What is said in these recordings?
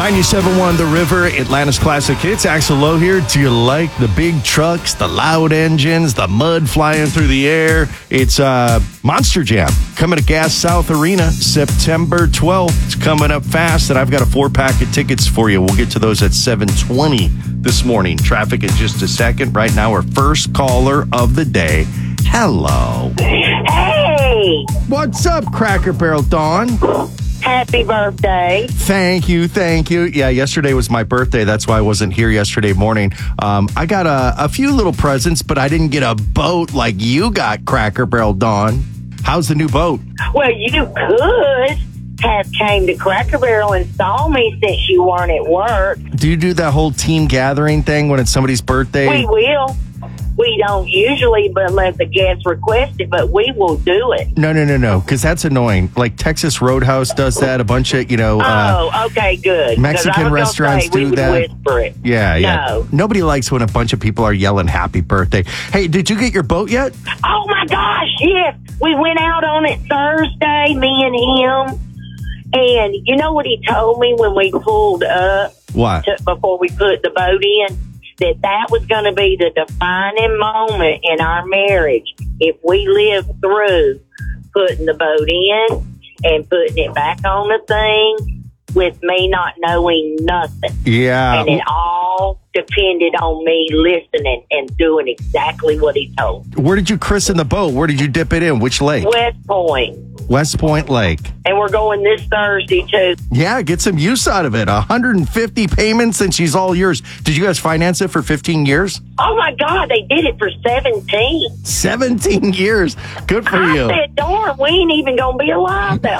97.1 The River, Atlanta's classic hits. Axel Lowe here. Do you like the big trucks, the loud engines, the mud flying through the air? It's Monster Jam coming to Gas South Arena September 12th. It's coming up fast, and I've got a 4-pack of tickets for you. We'll get to those at 7:20 this morning. Traffic in just a second. Right now, our first caller of the day. Hello. Hey! What's up, Cracker Barrel Dawn? Happy birthday. Thank you. Yeah, yesterday was my birthday. That's why I wasn't here yesterday morning. I got a few little presents, but I didn't get a boat like you got, Cracker Barrel Dawn. How's the new boat? Well, you could have came to Cracker Barrel and saw me since you weren't at work. Do you do that whole team gathering thing when it's somebody's birthday? We will. We don't usually, but unless the guest requests it, but we will do it. No, because that's annoying. Like Texas Roadhouse does that. A bunch of, okay, good. Mexican restaurants do that. Whisper it. Yeah. No. Nobody likes when a bunch of people are yelling happy birthday. Hey, did you get your boat yet? Oh, my gosh, yes. We went out on it Thursday, me and him. And you know what he told me when we pulled up? What? Before we put the boat in? That was going to be the defining moment in our marriage. If we lived through putting the boat in and putting it back on the thing with me not knowing nothing. Yeah. And it all depended on me listening and doing exactly what he told me. Where did you christen the boat? Where did you dip it in? Which lake? West Point Lake. And we're going this Thursday, too. Yeah, get some use out of it. 150 payments and she's all yours. Did you guys finance it for 15 years? Oh, my God, they did it for 17. 17 years. Good for you. I said, darn, we ain't even going to be alive that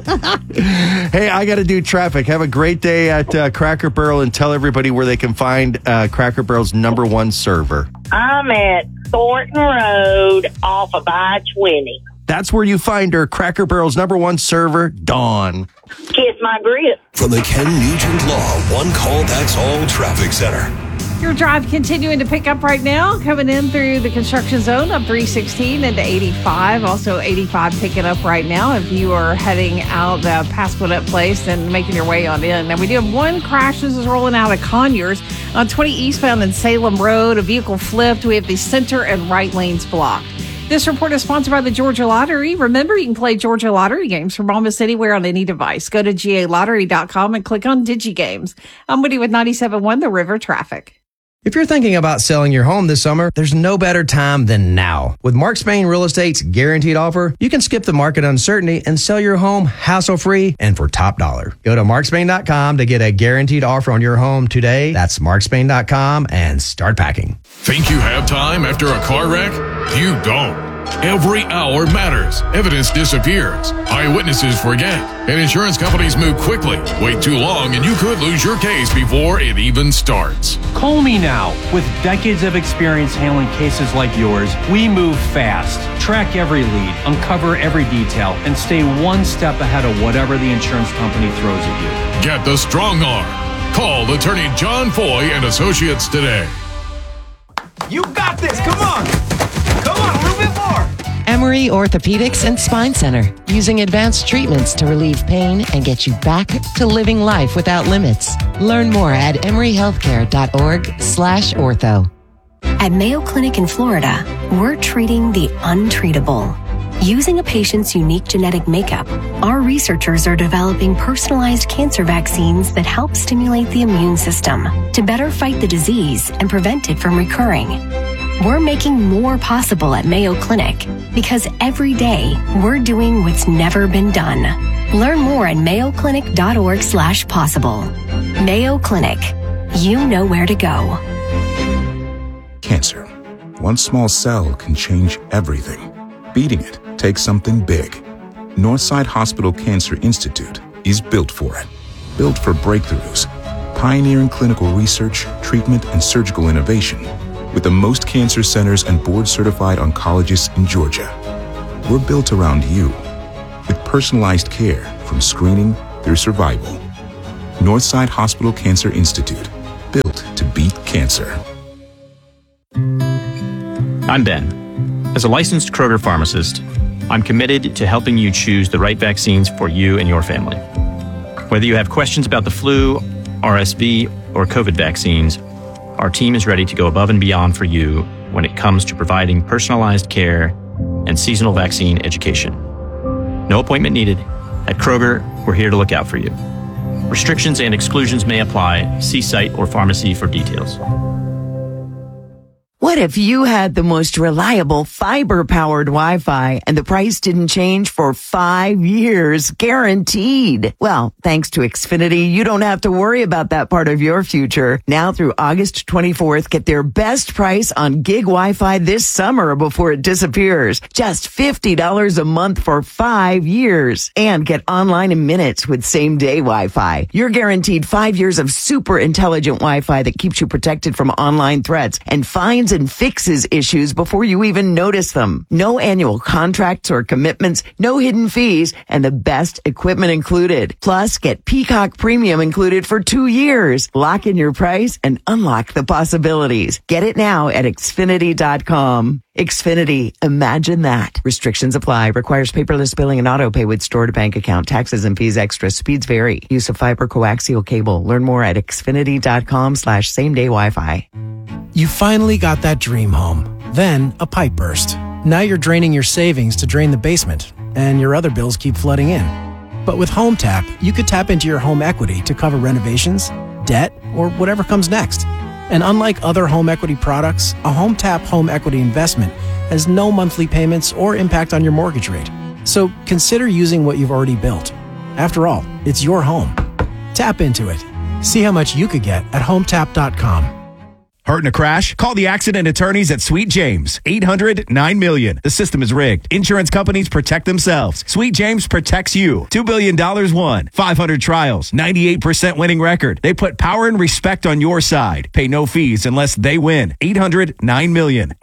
long. Hey, I got to do traffic. Have a great day at Cracker Barrel and tell everybody where they can find Cracker Barrel's #1 server. I'm at Thornton Road off of I-20. That's where you find her, Cracker Barrel's #1 server, Dawn. Kiss my grip. From the Ken Nugent Law One Call That's All Traffic Center. Your drive continuing to pick up right now, coming in through the construction zone up 316 into 85. Also 85 picking up right now if you are heading out past Gwinnett Place and making your way on in. Now, we do have one crash. This is rolling out of Conyers on 20 eastbound in Salem Road. A vehicle flipped. We have the center and right lanes blocked. This report is sponsored by the Georgia Lottery. Remember, you can play Georgia Lottery games from almost anywhere on any device. Go to GALottery.com and click on DigiGames. I'm Woody with 97.1 The River Traffic. If you're thinking about selling your home this summer, there's no better time than now. With Mark Spain Real Estate's guaranteed offer, you can skip the market uncertainty and sell your home hassle-free and for top dollar. Go to markspain.com to get a guaranteed offer on your home today. That's markspain.com and start packing. Think you have time after a car wreck? You don't. Every hour matters. Evidence disappears. Eyewitnesses forget. And insurance companies move quickly. Wait too long and you could lose your case before it even starts. Call me now. With decades of experience handling cases like yours, we move fast, track every lead, uncover every detail, and stay one step ahead of whatever the insurance company throws at you. Get the strong arm. Call attorney John Foy and Associates today. You got this. Come on, a little bit more. Emory Orthopedics and Spine Center, using advanced treatments to relieve pain and get you back to living life without limits. Learn more at emoryhealthcare.org/ortho. At Mayo Clinic in Florida, we're treating the untreatable. Using a patient's unique genetic makeup, our researchers are developing personalized cancer vaccines that help stimulate the immune system to better fight the disease and prevent it from recurring. We're making more possible at Mayo Clinic because every day we're doing what's never been done. Learn more at mayoclinic.org/possible. Mayo Clinic. You know where to go. Cancer. One small cell can change everything. Beating it takes something big. Northside Hospital Cancer Institute is built for it. Built for breakthroughs, pioneering clinical research, treatment, and surgical innovation. With the most cancer centers and board-certified oncologists in Georgia. We're built around you, with personalized care from screening through survival. Northside Hospital Cancer Institute, built to beat cancer. I'm Ben. As a licensed Kroger pharmacist, I'm committed to helping you choose the right vaccines for you and your family. Whether you have questions about the flu RSV, or COVID vaccines, our team is ready to go above and beyond for you when it comes to providing personalized care and seasonal vaccine education. No appointment needed. At Kroger, we're here to look out for you. Restrictions and exclusions may apply. See site or pharmacy for details. What if you had the most reliable fiber-powered Wi-Fi and the price didn't change for 5 years, guaranteed? Well, thanks to Xfinity, you don't have to worry about that part of your future. Now through August 24th, get their best price on gig Wi-Fi this summer before it disappears. Just $50 a month for 5 years. And get online in minutes with same-day Wi-Fi. You're guaranteed 5 years of super intelligent Wi-Fi that keeps you protected from online threats and finds and fixes issues before you even notice them. No annual contracts or commitments, no hidden fees, and the best equipment included. Plus, get Peacock Premium included for 2 years. Lock in your price and unlock the possibilities. Get it now at Xfinity.com. Xfinity, imagine that. Restrictions apply. Requires paperless billing and auto pay with stored bank account. Taxes and fees extra. Speeds vary. Use of fiber coaxial cable. Learn more at Xfinity.com/same-day Wi-Fi. You finally got that dream home. Then a pipe burst. Now you're draining your savings to drain the basement, and your other bills keep flooding in. But with HomeTap, you could tap into your home equity to cover renovations, debt, or whatever comes next. And unlike other home equity products, a HomeTap home equity investment has no monthly payments or impact on your mortgage rate. So consider using what you've already built. After all, it's your home. Tap into it. See how much you could get at HomeTap.com. Hurt in a crash? Call the accident attorneys at Sweet James. 800-9-MILLION. The system is rigged. Insurance companies protect themselves. Sweet James protects you. $2 billion won. 500 trials. 98% winning record. They put power and respect on your side. Pay no fees unless they win. 800-9-MILLION.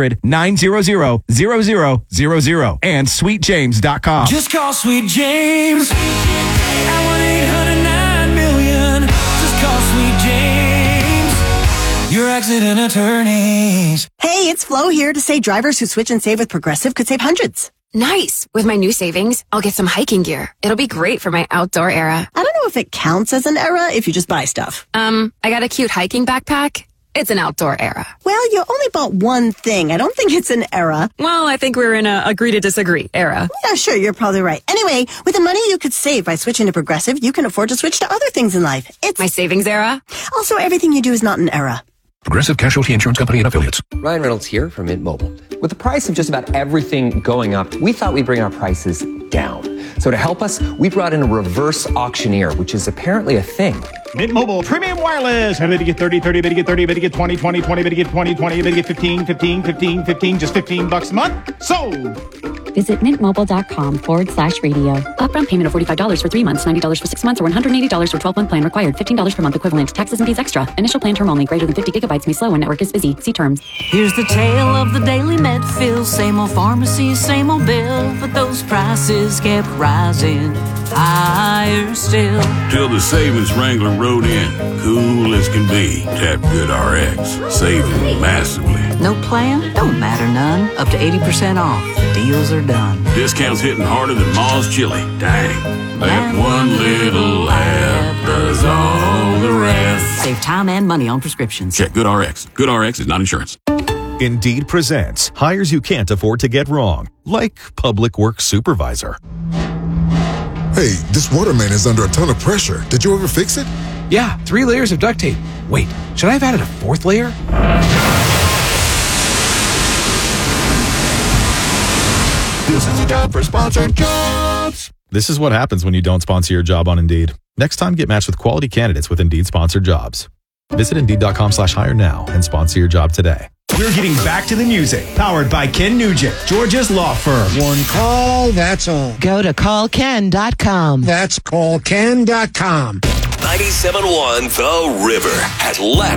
800-900-0000. And SweetJames.com. Just call Sweet James at 1-800-9-MILLION. Just call Sweet James. Your accident attorneys. Hey, it's Flo here to say drivers who switch and save with Progressive could save hundreds. Nice. With my new savings, I'll get some hiking gear. It'll be great for my outdoor era. I don't know if it counts as an era if you just buy stuff. I got a cute hiking backpack. It's an outdoor era. Well, you only bought one thing. I don't think it's an era. Well, I think we're in a agree to disagree era. Yeah, sure, you're probably right. Anyway, with the money you could save by switching to Progressive, you can afford to switch to other things in life. It's my savings era. Also, everything you do is not an era. Progressive Casualty Insurance Company and Affiliates. Ryan Reynolds here from Mint Mobile. With the price of just about everything going up, we thought we'd bring our prices down. So to help us, we brought in a reverse auctioneer, which is apparently a thing. Mint Mobile Premium Wireless. How to get 30, 30, to get 30, to get 20, 20, 20, to get 20, 20, to get 15, 15, 15, 15, just $15 a month. Sold! Visit mintmobile.com/radio. Upfront payment of $45 for 3 months, $90 for 6 months, or $180 for 12-month plan required. $15 per month equivalent. Taxes and fees extra. Initial plan term only. Greater than 50 gigabytes may slow when network is busy. See terms. Here's the tale of the daily med fill. Same old pharmacy, same old bill. But those prices kept rising higher still. Till the savings Wrangler rode in. Cool as can be. Tap GoodRx. Saving massively. No plan? Don't matter none. Up to 80% off. Deals are done. Discounts hitting harder than Ma's chili. Dang. That one little app does all the rest. Save time and money on prescriptions. Check GoodRx. GoodRx is not insurance. Indeed presents hires you can't afford to get wrong, like public works supervisor. Hey, this waterman is under a ton of pressure. Did you ever fix it? Yeah, 3 layers of duct tape. Wait, should I have added a 4th layer? This is a job for sponsored jobs. This is what happens when you don't sponsor your job on Indeed. Next time, get matched with quality candidates with Indeed sponsored jobs. Visit Indeed.com/hire now and sponsor your job today. We're getting back to the music. Powered by Ken Nugent, Georgia's law firm. One call, that's all. Go to callken.com. That's callken.com. 97.1 The River, Atlanta.